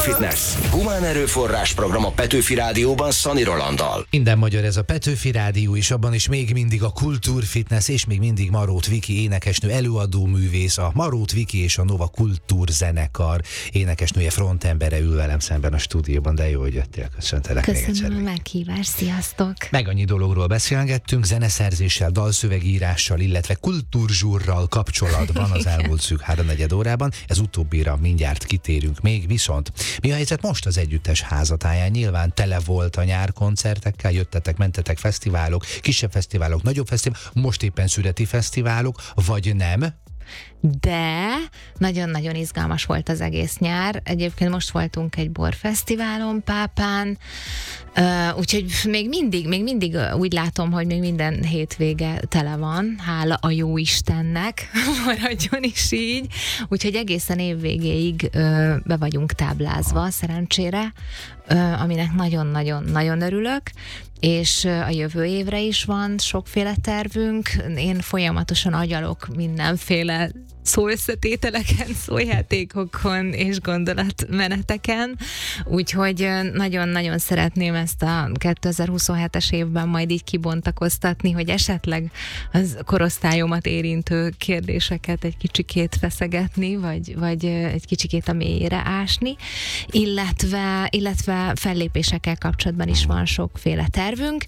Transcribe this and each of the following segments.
Kultúrfitness. Humán erőforrás program a Petőfi Rádióban Szani Rolanddal. Minden magyar ez a Petőfi Rádió, és abban is még mindig a Kultúrfitness, és még mindig Marót Viki énekesnő, előadó művész, a Marót Viki és a Nova Kultúrzenekar énekesnője, frontembere ül velem szemben a stúdióban, de jó, hogy jöttél, köszöntelek még egyszer. Köszönöm a meghívást, sziasztok! Meg annyi dologról beszélgettünk, zeneszerzéssel, dalszövegírással, illetve kultúrzsúrral kapcsolatban az elmúlt szűk 3-4 órában. Ez utóbbira mindjárt kitérünk még, viszont mi a helyzet most az együttes házatáján? Nyilván tele volt a nyár koncertekkel, jöttetek, mentetek fesztiválok, kisebb fesztiválok, nagyobb fesztiválok, most éppen szüreti fesztiválok, vagy nem? De nagyon-nagyon izgalmas volt az egész nyár. Egyébként most voltunk egy borfesztiválon Pápán, úgyhogy még mindig úgy látom, hogy még minden hétvége tele van, hála a jó Istennek, maradjon is így. Úgyhogy egészen évvégéig be vagyunk táblázva, szerencsére, aminek nagyon-nagyon örülök, és a jövő évre is van sokféle tervünk. Én folyamatosan agyalok mindenféle szóösszetételeken, szójátékokon és gondolatmeneteken, úgyhogy nagyon-nagyon szeretném ezt a 2027-es évben majd így kibontakoztatni, hogy esetleg az korosztályomat érintő kérdéseket egy kicsikét feszegetni, vagy egy kicsikét a mélyére ásni, illetve fellépésekkel kapcsolatban is van sokféle tervünk,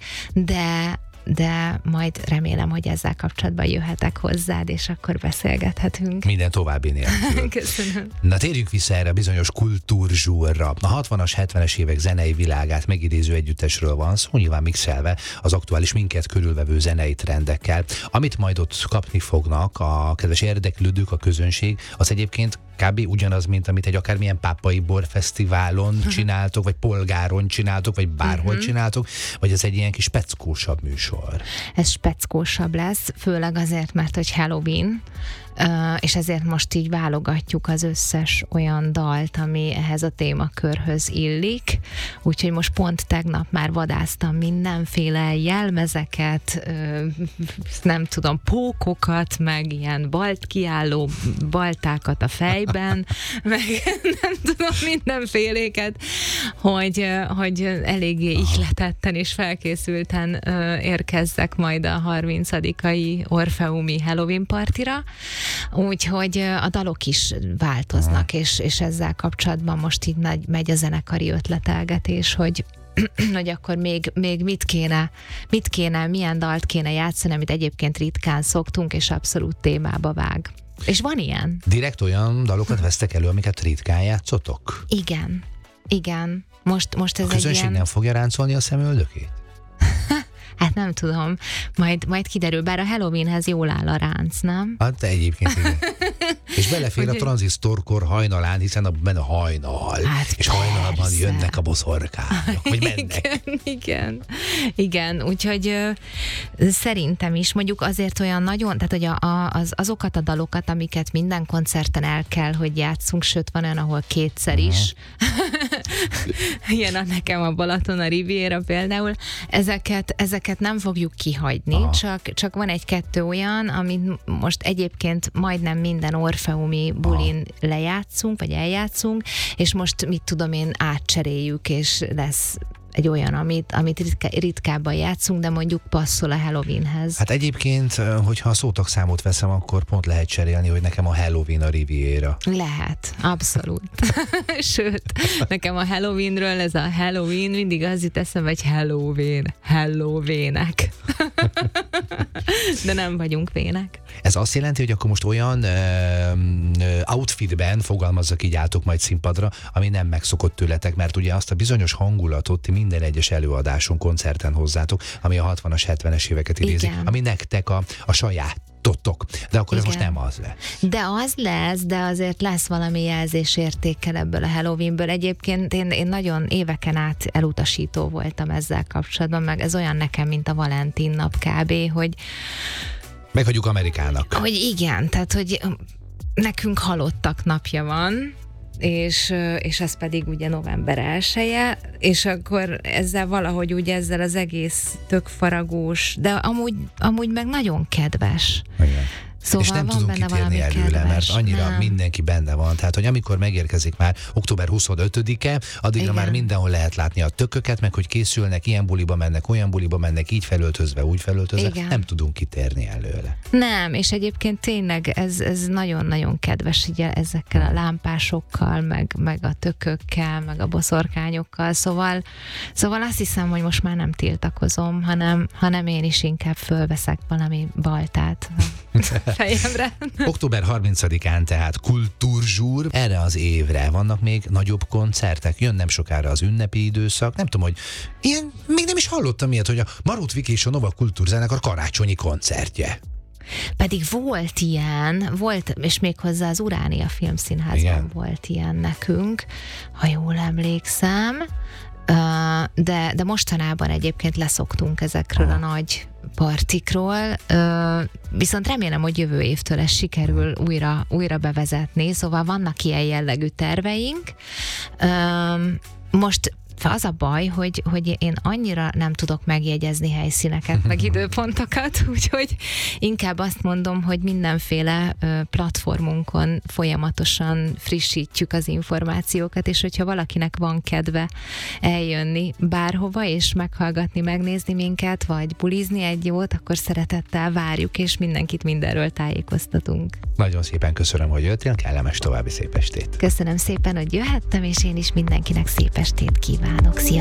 de majd remélem, hogy ezzel kapcsolatban jöhetek hozzád, és akkor beszélgethetünk. Minden további nélkül. Köszönöm. Na térjünk vissza erre a bizonyos kultúrzsúrra. A 60-as, 70-es évek zenei világát megidéző együttesről van szó, nyilván mixelve az aktuális minket körülvevő zenei trendekkel. Amit majd ott kapni fognak a kedves érdeklődők, a közönség, az egyébként kb. Ugyanaz, mint amit egy akármilyen pápai borfesztiválon csináltok, vagy polgáron csináltok, vagy bárhol csináltok, vagy ez egy ilyen kis speckósabb műsor? Ez speckósabb lesz, főleg azért, mert hogy Halloween, és ezért most így válogatjuk az összes olyan dalt, ami ehhez a témakörhöz illik. Úgyhogy most pont tegnap már vadásztam mindenféle jelmezeket, nem tudom, pókokat, meg ilyen kiálló baltákat a fejben, meg nem tudom, mindenféléket, hogy eléggé ihletetten és felkészülten érkezzek majd a 30-ai Orfeumi Halloween partira. Úgyhogy a dalok is változnak, és ezzel kapcsolatban most így megy a zenekari ötletelgetés, hogy akkor még mit kéne, milyen dalt kéne játszani, amit egyébként ritkán szoktunk, és abszolút témába vág. És van ilyen. Direkt olyan dalokat vesztek elő, amiket ritkán játszotok? Igen. Most ez a közönség egy ilyen... nem fogja ráncolni a szemöldökét? Hát nem tudom, majd kiderül, bár a Halloweenhez jól áll a ránc, nem? Hát egyébként igen. És belefér a tranzisztorkor hajnalán, hiszen benne hajnal, hát és hajnalban jönnek a boszorkányok, vagy mennek. Igen, úgyhogy szerintem is mondjuk azért olyan nagyon, tehát hogy azokat a dalokat, amiket minden koncerten el kell, hogy játszunk, sőt van olyan, ahol kétszer is. Ilyen nekem a Balaton, a Riviera például, ezeket nem fogjuk kihagyni, csak van egy-kettő olyan, amit most egyébként majdnem minden orfeumi bulin lejátszunk, vagy eljátszunk, és most mit tudom én, átcseréljük, és lesz egy olyan, amit ritkábban játszunk, de mondjuk passzol a Halloweenhez. Hát egyébként, hogyha a szótagszámot veszem, akkor pont lehet cserélni, hogy nekem a Halloween a Riviera. Lehet, abszolút. Sőt, nekem a Halloweenről ez a Halloween mindig az jut eszembe, hogy Halloweenek. De nem vagyunk vének. Ez azt jelenti, hogy akkor most olyan outfitben, fogalmazzak így, álltok majd színpadra, ami nem megszokott tőletek, mert ugye azt a bizonyos hangulatot ti minden egyes előadáson, koncerten hozzátok, ami a 60-as, 70-es éveket idézi, ami nektek a saját. De akkor ez most nem az lesz. De az lesz, de azért lesz valami jelzésértékkel ebből a Halloweenből. Egyébként én nagyon éveken át elutasító voltam ezzel kapcsolatban, meg ez olyan nekem, mint a Valentin nap kb., hogy meghagyjuk Amerikának. Hogy igen, tehát hogy nekünk halottak napja van, és ez pedig ugye november 1-e, és akkor ezzel valahogy ugye ezzel az egész tök faragós, de amúgy meg nagyon kedves. Igen. Szóval és nem tudunk kitérni előle, mert annyira mindenki benne van. Tehát, hogy amikor megérkezik már október 25-e, addigra már mindenhol lehet látni a tököket, meg hogy készülnek, ilyen buliba mennek, olyan buliba mennek, így felöltözve, úgy felöltözve, nem tudunk kitérni előle. Nem, és egyébként tényleg ez nagyon-nagyon kedves így ezekkel a lámpásokkal, meg a tökökkel, meg a boszorkányokkal, szóval azt hiszem, hogy most már nem tiltakozom, hanem én is inkább fölveszek valami baltát fejemre. Október 30-án tehát kultúrzsúr, erre az évre vannak még nagyobb koncertek, jön nem sokára az ünnepi időszak, nem tudom, hogy ilyen, még nem is hallottam ilyet, hogy a Marót Viki és a Nova Kultúrzenekar karácsonyi koncertje. Pedig volt ilyen, és méghozzá az Uránia Filmszínházban volt ilyen nekünk, ha jól emlékszem, de mostanában egyébként leszoktunk ezekről a nagy partikról, viszont remélem, hogy jövő évtől ez sikerül újra bevezetni, szóval vannak ilyen jellegű terveink. Most az a baj, hogy én annyira nem tudok megjegyezni helyszíneket, meg időpontokat, úgyhogy inkább azt mondom, hogy mindenféle platformunkon folyamatosan frissítjük az információkat, és hogyha valakinek van kedve eljönni bárhova, és meghallgatni, megnézni minket, vagy bulizni egy jót, akkor szeretettel várjuk, és mindenkit mindenről tájékoztatunk. Nagyon szépen köszönöm, hogy jöttél, kellemes további szép estét. Köszönöm szépen, hogy jöhettem, és én is mindenkinek szép estét kívánok. Szia!